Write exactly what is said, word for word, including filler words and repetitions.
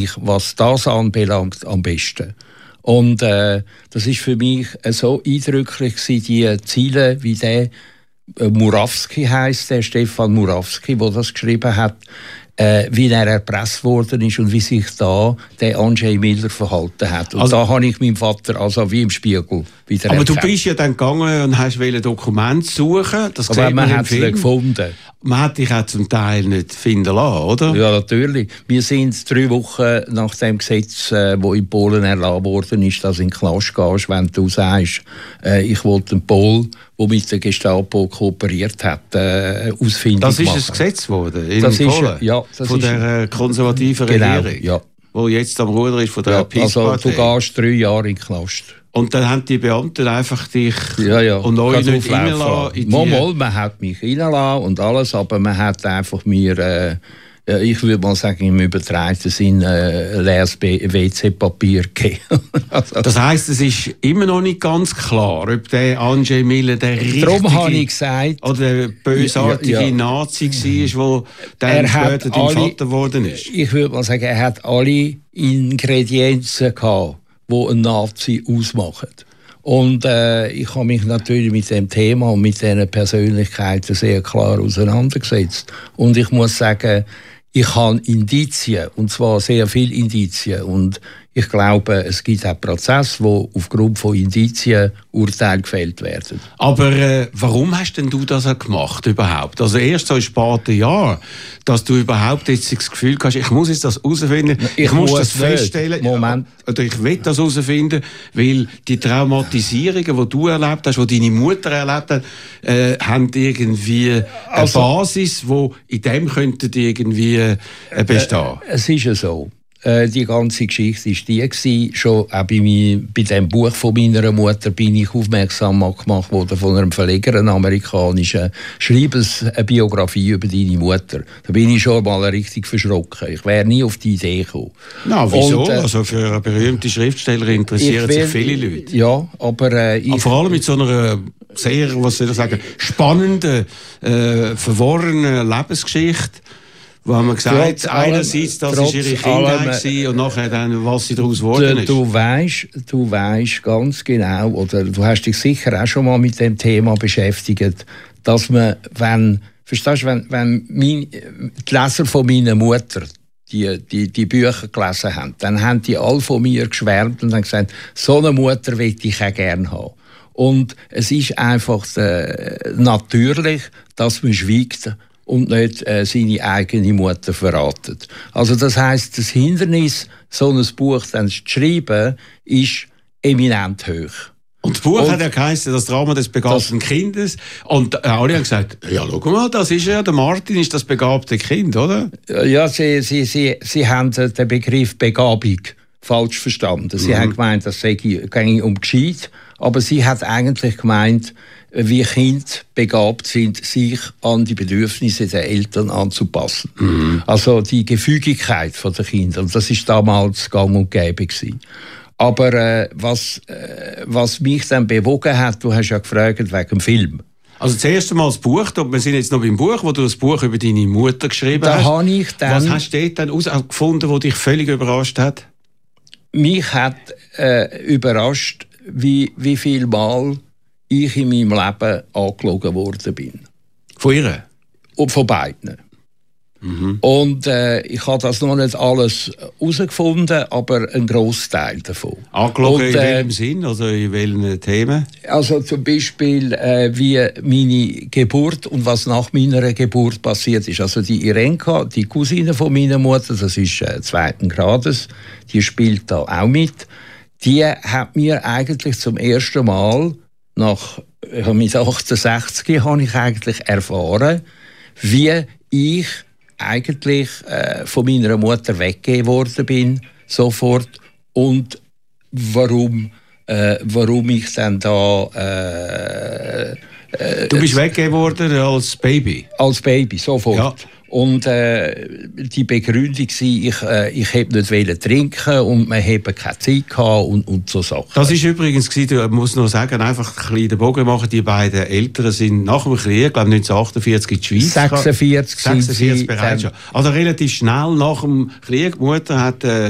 mich, was das anbelangt, am besten. Und äh, das ist für mich äh, so eindrücklich gewesen, die Ziele, wie der äh, Murawski heisst, der Stefan Murawski, der das geschrieben hat, äh, wie er erpresst worden ist und wie sich da der Andrzej Miller verhalten hat. Und also, da habe ich meinen Vater also wie im Spiegel wieder Aber erkannt. Du bist ja dann gegangen und hast Dokumente suchen. Das aber man, man hat es nicht gefunden. Man hat dich auch zum Teil nicht finden lassen, oder? Ja, natürlich. Wir sind drei Wochen nach dem Gesetz, äh, das in Polen erlassen worden ist, dass du in den Knast gehst, wenn du sagst, äh, ich wollte einen Pol, der mit der Gestapo kooperiert hat, äh, ausfindig Das ist machen. ein Gesetz geworden in das Polen? Ist, ja, das von ist, der konservativen genau, Regierung, ja. wo jetzt am Ruder ist von der ja, Peace-Partei. Also du gehst drei Jahre in den Knast. Und dann haben die Beamten einfach dich ja, ja, und euch nicht reingelassen? Mal, mal, man hat mich reingelassen und alles, aber man hat einfach mir, äh, ich würde mal sagen, im übertragenen Sinn äh, leeres W C-Papier gegeben. also, das heisst, es ist immer noch nicht ganz klar, ob der Andrzej Miller der richtige darum habe ich gesagt, oder der bösartige ja, ja. Nazi war, der dann später dein Vater geworden ist. Ich würde mal sagen, er hat alle Ingredienzen gehabt, die einen Nazi ausmachen. Und äh, ich habe mich natürlich mit dem Thema und mit diesen Persönlichkeiten sehr klar auseinandergesetzt. Und ich muss sagen, ich habe Indizien, und zwar sehr viele Indizien. Und ich glaube, es gibt auch Prozesse, wo aufgrund von Indizien Urteile gefällt werden. Aber äh, warum hast denn du das gemacht überhaupt? Also erst so in späten Jahren, dass du überhaupt jetzt das Gefühl hast, ich muss jetzt das herausfinden, ich, ich muss das feststellen, Moment. oder ich will das herausfinden, weil die Traumatisierungen, die du erlebt hast, die deine Mutter erlebt hat, äh, haben irgendwie eine also, Basis, wo in dem könnte irgendwie äh, bestehen. Äh, es ist ja so. Die ganze Geschichte war die gewesen. Schon auch bei, mir, bei dem Buch von meiner Mutter bin ich aufmerksam gemacht worden von einem Verleger, einem amerikanischen. Schreib eine Biografie über deine Mutter. Da bin ich schon mal richtig verschrocken. Ich wäre nie auf die Idee gekommen. Na, wieso? Und, äh, also für eine berühmte Schriftstellerin interessieren will, sich viele Leute. Ja, aber... Äh, ich, aber vor allem mit so einer sehr, was soll ich sagen, spannenden, äh, verworrenen Lebensgeschichte. Wo haben wir gesagt, einerseits, das war ihre Kindheit und nachher dann, was sie daraus geworden ist. Du weisst, du weisst ganz genau, oder du hast dich sicher auch schon mal mit dem Thema beschäftigt, dass man, wenn, verstehst du, wenn, wenn mein, die Leser von meiner Mutter die, die, die Bücher gelesen haben, dann haben die alle von mir geschwärmt und haben gesagt, so eine Mutter will ich auch gerne haben. Und es ist einfach äh, natürlich, dass man schweigt und nicht äh, seine eigene Mutter verratet. Also das heisst, das Hindernis, so ein Buch dann zu schreiben, ist eminent hoch. Und das Buch und, hat ja geheißen, das Drama des begabten das, Kindes. Und äh, alle haben gesagt, ja, schau mal, das ist ja, der Martin ist das begabte Kind, oder? Ja, sie, sie, sie, sie haben den Begriff Begabung falsch verstanden. Sie mhm. haben gemeint, das ginge um gescheit, aber sie hat eigentlich gemeint, wie Kinder begabt sind, sich an die Bedürfnisse der Eltern anzupassen. Mhm. Also die Gefügigkeit der Kinder. Und das ist damals gang und gäbe gewesen. Aber äh, was, äh, was mich dann bewogen hat, du hast ja gefragt wegen dem Film. Also das erste Mal das Buch, wir sind jetzt noch beim Buch, wo du das Buch über deine Mutter geschrieben da hast. Habe ich dann, was hast du dort dann herausgefunden, was dich völlig überrascht hat? Mich hat äh, überrascht, wie, wie viel Mal ich in meinem Leben angelogen worden bin. Von ihr? Und von beiden. Mhm. Und äh, ich habe das noch nicht alles herausgefunden, aber ein Grossteil davon. Angelogen in äh, welchem Sinn? Also in welchen Themen? Also zum Beispiel, äh, wie meine Geburt und was nach meiner Geburt passiert ist. Also die Irenka, die Cousine von meiner Mutter, das ist äh, zweiten Grades, die spielt da auch mit. Die hat mir eigentlich zum ersten Mal nach mit achtundsechzig habe ich eigentlich erfahren, wie ich eigentlich äh, von meiner Mutter weggegeben worden bin, sofort, und warum, äh, warum ich dann da... Äh, äh, du bist weggegeben worden als Baby? Als Baby, sofort. Ja. Und äh, die Begründung war, ich, äh, ich hätte nicht wollen trinken und man hätte keine Zeit gehabt und, und so Sachen. Das war übrigens, ich muss noch sagen, einfach ein bisschen den Bogen machen, die beiden Eltern sind nach dem Krieg, ich glaube neunzehnhundertachtundvierzig in die Schweiz. sechsundvierzig sechsundvierzig bereits schon. Also relativ schnell nach dem Krieg. Die Mutter hat äh,